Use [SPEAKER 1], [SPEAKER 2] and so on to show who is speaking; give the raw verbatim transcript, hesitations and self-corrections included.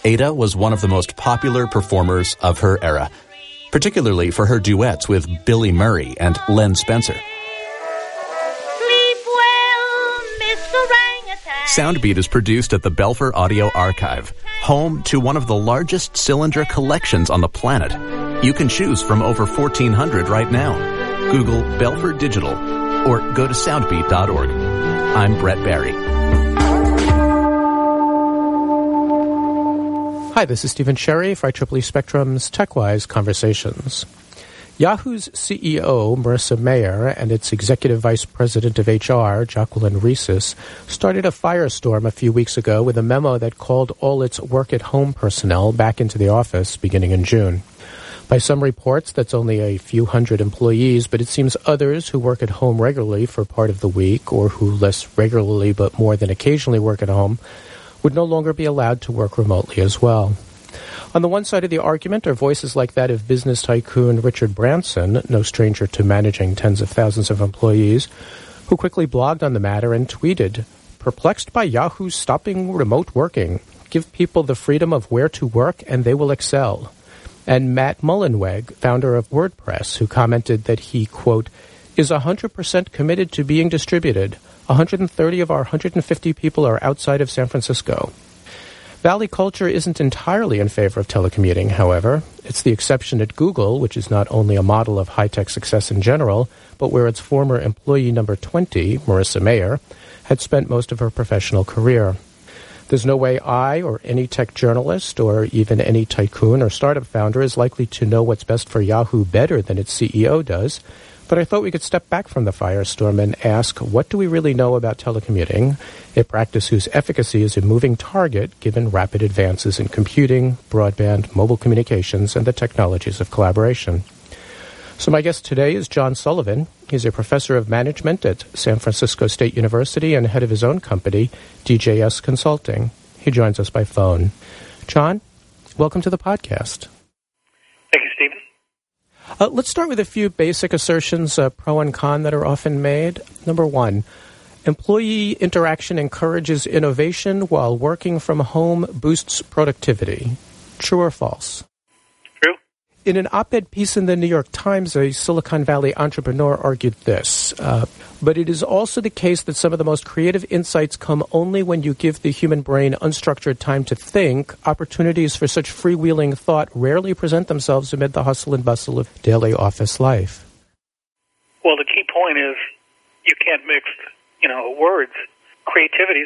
[SPEAKER 1] Ada was one of the most popular performers of her era, particularly for her duets with Billy Murray and Len Spencer.
[SPEAKER 2] Sleep well, Miss Orangutan.
[SPEAKER 1] Soundbeat is produced at the Belfer Audio Archive, home to one of the largest cylinder collections on the planet. You can choose from over fourteen hundred right now. Google Belfer Digital or go to soundbeat dot org. I'm Brett Barry.
[SPEAKER 3] Hi, this is Stephen Sherry for I triple E Spectrum's TechWise Conversations. Yahoo's C E O, Marissa Mayer, and its Executive Vice President of H R, Jacqueline Reeses, started a firestorm a few weeks ago with a memo that called all its work-at-home personnel back into the office beginning in June. By some reports, that's only a few hundred employees, but it seems others who work at home regularly for part of the week, or who less regularly but more than occasionally work at home, would no longer be allowed to work remotely as well. On the one side of the argument are voices like that of business tycoon Richard Branson, no stranger to managing tens of thousands of employees, who quickly blogged on the matter and tweeted, "Perplexed by Yahoo stopping remote working. Give people the freedom of where to work and they will excel." And Matt Mullenweg, founder of WordPress, who commented that he, quote, is one hundred percent committed to being distributed. one hundred thirty of our one hundred fifty people are outside of San Francisco. Valley culture isn't entirely in favor of telecommuting, however. It's the exception at Google, which is not only a model of high-tech success in general, but where its former employee number twenty, Marissa Mayer, had spent most of her professional career. There's no way I or any tech journalist or even any tycoon or startup founder is likely to know what's best for Yahoo better than its C E O does, but I thought we could step back from the firestorm and ask, what do we really know about telecommuting, a practice whose efficacy is a moving target given rapid advances in computing, broadband, mobile communications, and the technologies of collaboration? So my guest today is John Sullivan. He's a professor of management at San Francisco State University and head of his own company, D J S Consulting. He joins us by phone. John, welcome to the podcast.
[SPEAKER 4] Thank you, Stephen.
[SPEAKER 3] Uh, let's start with a few basic assertions, uh, pro and con, that are often made. Number one, employee interaction encourages innovation while working from home boosts productivity. True or false?
[SPEAKER 4] True.
[SPEAKER 3] In an op-ed piece in the New York Times, a Silicon Valley entrepreneur argued this, uh, but it is also the case that some of the most creative insights come only when you give the human brain unstructured time to think. Opportunities for such freewheeling thought rarely present themselves amid the hustle and bustle of daily office life.
[SPEAKER 4] Well, the key point is you can't mix, you know, words. Creativity